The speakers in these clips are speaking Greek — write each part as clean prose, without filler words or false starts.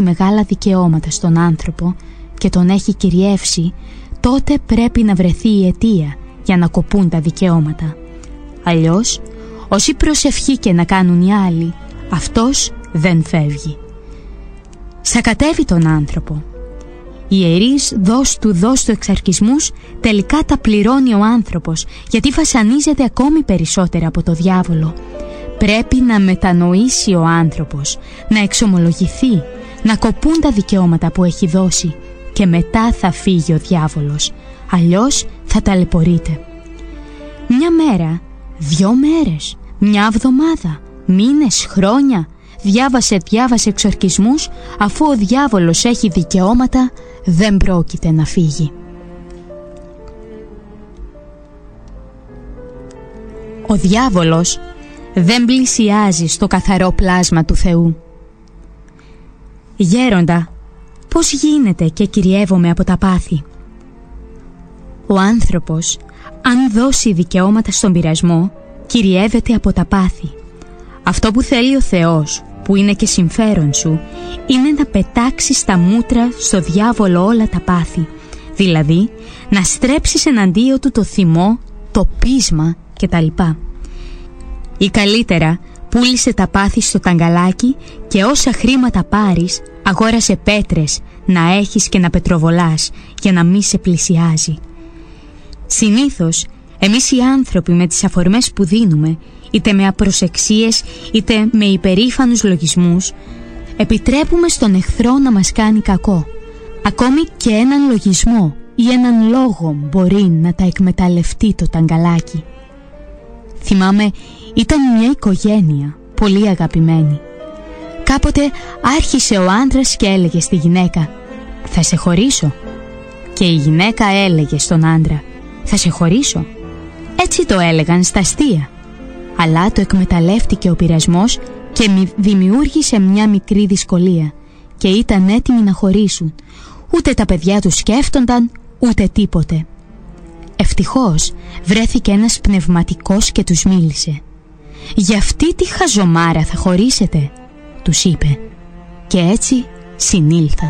μεγάλα δικαιώματα στον άνθρωπο και τον έχει κυριεύσει, τότε πρέπει να βρεθεί η αιτία για να κοπούν τα δικαιώματα. Αλλιώς, όση προσευχή και να κάνουν οι άλλοι, αυτός δεν φεύγει. Σακατεύει τον άνθρωπο. Οι ιερείς δώσ' του εξαρκισμούς τελικά τα πληρώνει ο άνθρωπος, γιατί βασανίζεται ακόμη περισσότερα από το διάβολο. Πρέπει να μετανοήσει ο άνθρωπος, να εξομολογηθεί, να κοπούν τα δικαιώματα που έχει δώσει και μετά θα φύγει ο διάβολος, αλλιώς θα ταλαιπωρείται. Μια μέρα, 2 μέρες, μια εβδομάδα, μήνες, χρόνια, διάβασε εξορκισμούς, αφού ο διάβολος έχει δικαιώματα, δεν πρόκειται να φύγει. Ο διάβολος δεν πλησιάζει στο καθαρό πλάσμα του Θεού. Γέροντα, πώς γίνεται και κυριεύομαι από τα πάθη? Ο άνθρωπος, αν δώσει δικαιώματα στον πειρασμό, κυριεύεται από τα πάθη. Αυτό που θέλει ο Θεός, που είναι και συμφέρον σου, είναι να πετάξεις στα μούτρα στο διάβολο όλα τα πάθη, δηλαδή να στρέψεις εναντίον του το θυμό, το πείσμα κτλ. Ή καλύτερα, πούλησε τα πάθη στο ταγκαλάκι και όσα χρήματα πάρεις, αγόρασε πέτρες να έχεις και να πετροβολάς για να μη σε πλησιάζει. Συνήθως, εμείς οι άνθρωποι με τις αφορμές που δίνουμε, είτε με απροσεξίες είτε με υπερήφανους λογισμούς, επιτρέπουμε στον εχθρό να μας κάνει κακό. Ακόμη και έναν λογισμό ή έναν λόγο μπορεί να τα εκμεταλλευτεί το ταγκαλάκι. Θυμάμαι, ήταν μια οικογένεια πολύ αγαπημένη. Κάποτε άρχισε ο άντρας και έλεγε στη γυναίκα «Θα σε χωρίσω». Και η γυναίκα έλεγε στον άντρα «Θα σε χωρίσω». Έτσι το έλεγαν στα αστεία. Αλλά το εκμεταλλεύτηκε ο πειρασμός και δημιούργησε μια μικρή δυσκολία και ήταν έτοιμοι να χωρίσουν. Ούτε τα παιδιά τους σκέφτονταν, ούτε τίποτε. Ευτυχώς βρέθηκε ένας πνευματικός και τους μίλησε. «Για αυτή τη χαζομάρα θα χωρίσετε», τους είπε. Και έτσι συνήλθαν.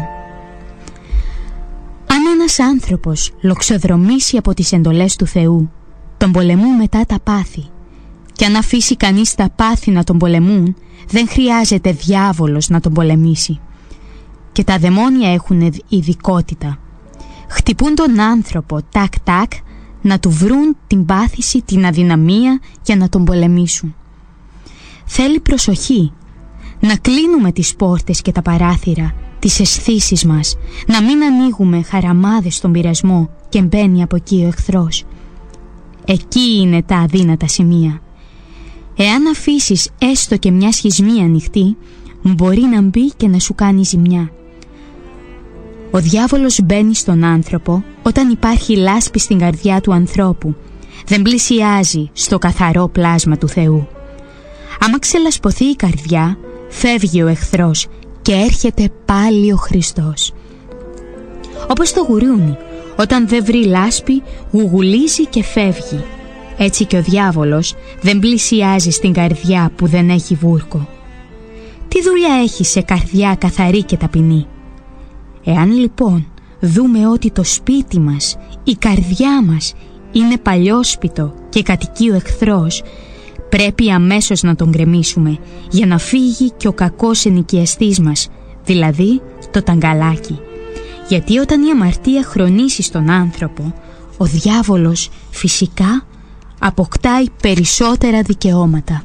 Αν ένας άνθρωπος λοξοδρομήσει από τις εντολές του Θεού, τον πολεμούν μετά τα πάθη. Και αν αφήσει κανείς τα πάθη να τον πολεμούν, δεν χρειάζεται διάβολος να τον πολεμήσει. Και τα δαιμόνια έχουν ειδικότητα. Χτυπούν τον άνθρωπο τάκ-τάκ να του βρουν την πάθηση, την αδυναμία για να τον πολεμήσουν. Θέλει προσοχή. Να κλείνουμε τις πόρτες και τα παράθυρα, τις αισθήσεις μας, να μην ανοίγουμε χαραμάδες στον πειρασμό και μπαίνει από εκεί ο εχθρός. Εκεί είναι τα αδύνατα σημεία. Εάν αφήσεις έστω και μια σχισμή ανοιχτή, μπορεί να μπει και να σου κάνει ζημιά. Ο διάβολος μπαίνει στον άνθρωπο όταν υπάρχει λάσπη στην καρδιά του ανθρώπου. Δεν πλησιάζει στο καθαρό πλάσμα του Θεού. Άμα ξελασπωθεί η καρδιά, φεύγει ο εχθρός και έρχεται πάλι ο Χριστός. Όπως το γουρούνι, όταν δεν βρει λάσπη, γουγουλίζει και φεύγει. Έτσι και ο διάβολος δεν πλησιάζει στην καρδιά που δεν έχει βούρκο. Τι δουλειά έχει σε καρδιά καθαρή και ταπεινή? Εάν λοιπόν δούμε ότι το σπίτι μας, η καρδιά μας είναι παλιόσπιτο και κατοικεί ο εχθρός, πρέπει αμέσως να τον γκρεμίσουμε για να φύγει και ο κακός ενοικιαστής μας, δηλαδή το ταγκαλάκι. Γιατί όταν η αμαρτία χρονίσει στον άνθρωπο, ο διάβολος φυσικά αποκτάει περισσότερα δικαιώματα.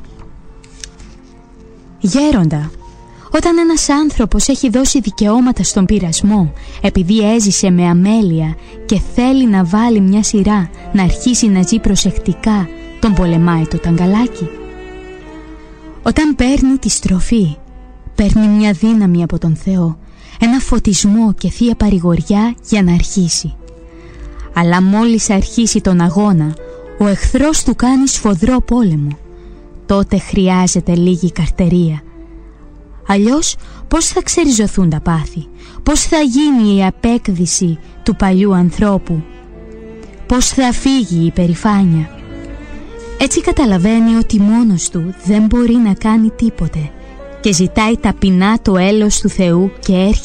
Γέροντα, όταν ένας άνθρωπος έχει δώσει δικαιώματα στον πειρασμό επειδή έζησε με αμέλεια και θέλει να βάλει μια σειρά να αρχίσει να ζει προσεκτικά, τον πολεμάει το ταγκαλάκι? Όταν παίρνει τη στροφή, παίρνει μια δύναμη από τον Θεό, ένα φωτισμό και θεία παρηγοριά για να αρχίσει. Αλλά μόλις αρχίσει τον αγώνα, ο εχθρός του κάνει σφοδρό πόλεμο. Τότε χρειάζεται λίγη καρτερία. Αλλιώς πώς θα ξεριζωθούν τα πάθη? Πώς θα γίνει η απέκδυση του παλιού ανθρώπου? Πώς θα φύγει η περηφάνεια? Έτσι καταλαβαίνει ότι μόνος του δεν μπορεί να κάνει τίποτε και ζητάει ταπεινά το έλεος του Θεού και έρχεται